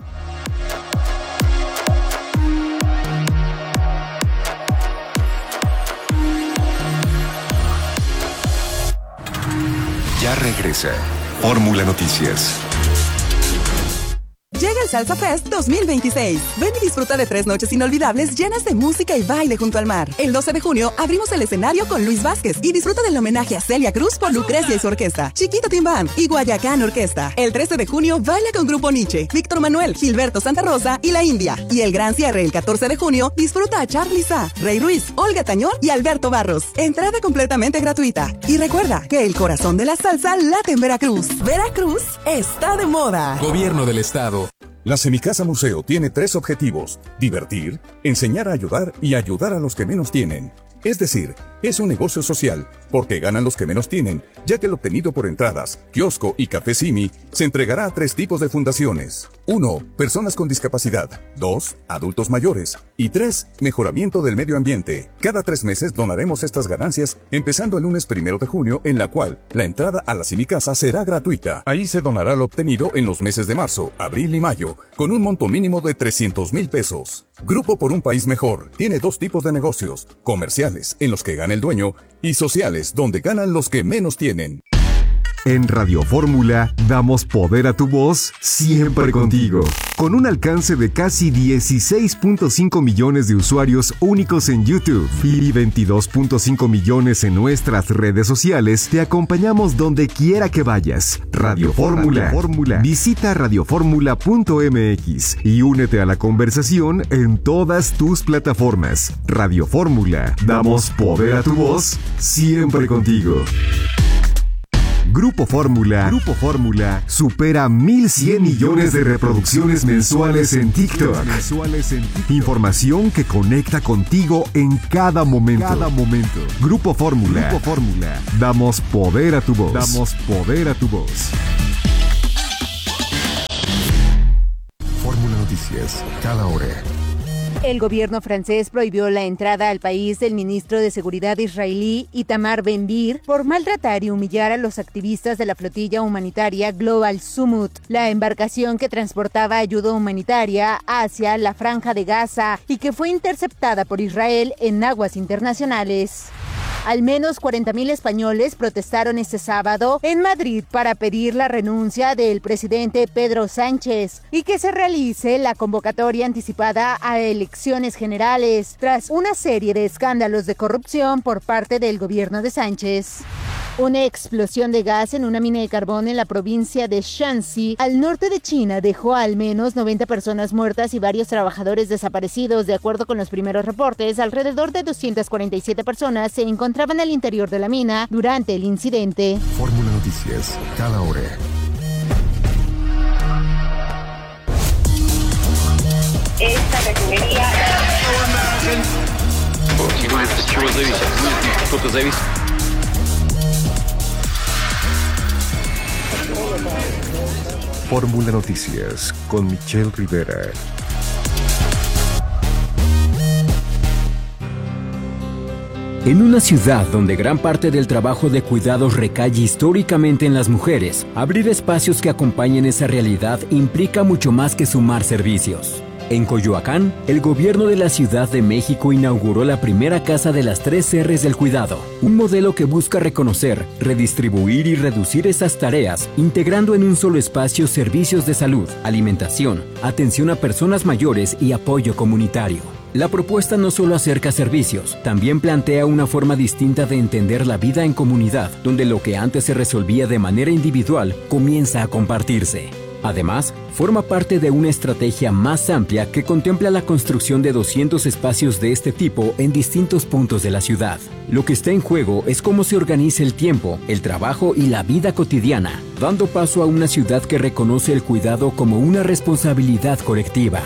Ya regresa Fórmula Noticias. Llega el Salsa Fest dos mil veintiséis. Ven y disfruta de tres noches inolvidables llenas de música y baile junto al mar. El doce de junio abrimos el escenario con Luis Vázquez y disfruta del homenaje a Celia Cruz por Lucrecia y su orquesta, Chiquito Tim Band y Guayacán Orquesta. El trece de junio baila con Grupo Nietzsche, Víctor Manuel, Gilberto Santa Rosa y La India. Y el gran cierre el catorce de junio disfruta a Charly Sa, Rey Ruiz, Olga Tañón y Alberto Barros. Entrada completamente gratuita. Y recuerda que el corazón de la salsa late en Veracruz. Veracruz está de moda. Gobierno del Estado. La Semicasa Museo tiene tres objetivos: divertir, enseñar a ayudar y ayudar a los que menos tienen. Es decir, es un negocio social, porque ganan los que menos tienen, ya que el obtenido por entradas, kiosco y café Simi se entregará a tres tipos de fundaciones. uno. Personas con discapacidad. dos. Adultos mayores. Y tres. Mejoramiento del medio ambiente. Cada tres meses donaremos estas ganancias, empezando el lunes primero de junio, en la cual la entrada a la Semicasa será gratuita. Ahí se donará lo obtenido en los meses de marzo, abril y mayo, con un monto mínimo de trescientos mil pesos. Grupo por un País Mejor tiene dos tipos de negocios: comerciales, en los que gana el dueño, y sociales, donde ganan los que menos tienen. En Radio Fórmula damos poder a tu voz siempre contigo. Con un alcance de casi dieciséis punto cinco millones de usuarios únicos en YouTube y veintidós punto cinco millones en nuestras redes sociales, te acompañamos donde quiera que vayas. Radio Fórmula. Visita radioformula punto m x y únete a la conversación en todas tus plataformas. Radio Fórmula. Damos poder a tu voz siempre contigo. Grupo Fórmula, Grupo Fórmula supera mil cien millones de reproducciones mensuales en TikTok. Información que conecta contigo en cada momento. Cada momento. Grupo Fórmula. Grupo Fórmula. Damos poder a tu voz. Damos poder a tu voz. Fórmula Noticias, cada hora. El gobierno francés prohibió la entrada al país del ministro de Seguridad israelí Itamar Ben-Gvir por maltratar y humillar a los activistas de la flotilla humanitaria Global Summit, la embarcación que transportaba ayuda humanitaria hacia la Franja de Gaza y que fue interceptada por Israel en aguas internacionales. Al menos cuarenta mil españoles protestaron este sábado en Madrid para pedir la renuncia del presidente Pedro Sánchez y que se realice la convocatoria anticipada a elecciones generales tras una serie de escándalos de corrupción por parte del gobierno de Sánchez. Una explosión de gas en una mina de carbón en la provincia de Shanxi, al norte de China, dejó al menos noventa personas muertas y varios trabajadores desaparecidos. De acuerdo con los primeros reportes, alrededor de doscientas cuarenta y siete personas se encontraban al interior de la mina durante el incidente. Fórmula Noticias, cada hora. Esta refinería... Fórmula Noticias con Michelle Rivera. En una ciudad donde gran parte del trabajo de cuidados recae históricamente en las mujeres, abrir espacios que acompañen esa realidad implica mucho más que sumar servicios. En Coyoacán, el gobierno de la Ciudad de México inauguró la primera Casa de las Tres R's del Cuidado, un modelo que busca reconocer, redistribuir y reducir esas tareas, integrando en un solo espacio servicios de salud, alimentación, atención a personas mayores y apoyo comunitario. La propuesta no solo acerca servicios, también plantea una forma distinta de entender la vida en comunidad, donde lo que antes se resolvía de manera individual comienza a compartirse. Además, forma parte de una estrategia más amplia que contempla la construcción de doscientos espacios de este tipo en distintos puntos de la ciudad. Lo que está en juego es cómo se organiza el tiempo, el trabajo y la vida cotidiana, dando paso a una ciudad que reconoce el cuidado como una responsabilidad colectiva.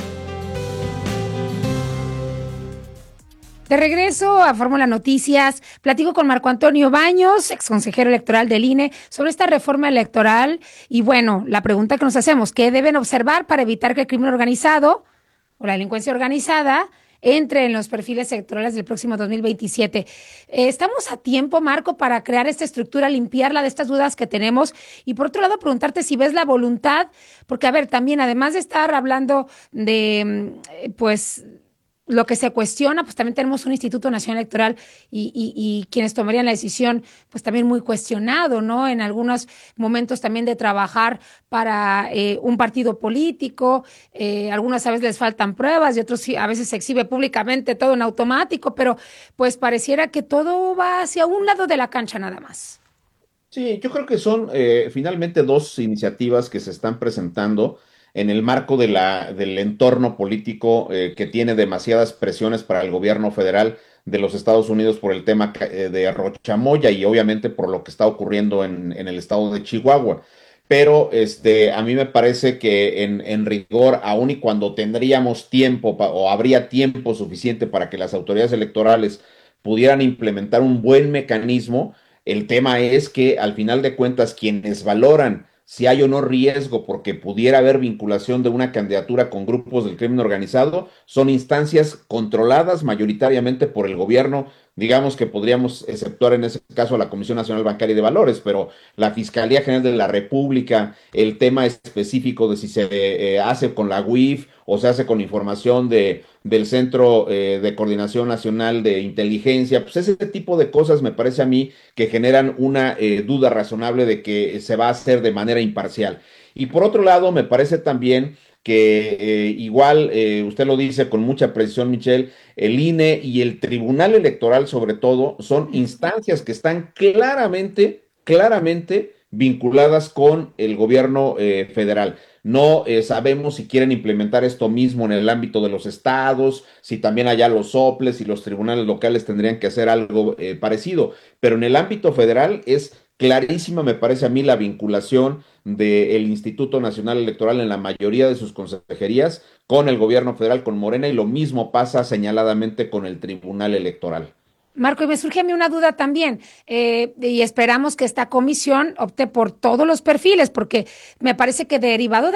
De regreso a Fórmula Noticias, platico con Marco Antonio Baños, exconsejero electoral del I N E, sobre esta reforma electoral. Y bueno, la pregunta que nos hacemos, ¿qué deben observar para evitar que el crimen organizado o la delincuencia organizada entre en los perfiles electorales del próximo dos mil veintisiete? Eh, ¿Estamos a tiempo, Marco, para crear esta estructura, limpiarla de estas dudas que tenemos? Y por otro lado, preguntarte si ves la voluntad, porque a ver, también además de estar hablando de, pues... lo que se cuestiona, pues también tenemos un Instituto Nacional Electoral y, y, y quienes tomarían la decisión, pues también muy cuestionado, ¿no? En algunos momentos también de trabajar para eh, un partido político, eh, algunas a veces les faltan pruebas y otros a veces se exhibe públicamente todo en automático, pero pues pareciera que todo va hacia un lado de la cancha nada más. Sí, yo creo que son eh, finalmente dos iniciativas que se están presentando en el marco de la, del entorno político eh, que tiene demasiadas presiones para el gobierno federal de los Estados Unidos por el tema eh, de Rochamoya y obviamente por lo que está ocurriendo en, en el estado de Chihuahua. Pero este, a mí me parece que en, en rigor, aun y cuando tendríamos tiempo pa, o habría tiempo suficiente para que las autoridades electorales pudieran implementar un buen mecanismo, el tema es que al final de cuentas quienes valoran si hay o no riesgo porque pudiera haber vinculación de una candidatura con grupos del crimen organizado, son instancias controladas mayoritariamente por el gobierno digamos que podríamos exceptuar en ese caso a la Comisión Nacional Bancaria y de Valores, pero la Fiscalía General de la República, el tema específico de si se eh, hace con la U I F o se hace con información de, del Centro eh, de Coordinación Nacional de Inteligencia, pues ese tipo de cosas me parece a mí que generan una eh, duda razonable de que se va a hacer de manera imparcial. Y por otro lado, me parece también que eh, igual, eh, usted lo dice con mucha precisión, Michelle, el I N E y el Tribunal Electoral sobre todo son instancias que están claramente, claramente vinculadas con el gobierno eh, federal. No eh, sabemos si quieren implementar esto mismo en el ámbito de los estados, si también allá los soples y los tribunales locales tendrían que hacer algo eh, parecido, pero en el ámbito federal es clarísima, me parece a mí, la vinculación del Instituto Nacional Electoral en la mayoría de sus consejerías con el gobierno federal, con Morena, y lo mismo pasa señaladamente con el Tribunal Electoral. Marco, y me surge a mí una duda también, eh, y esperamos que esta comisión opte por todos los perfiles, porque me parece que derivado de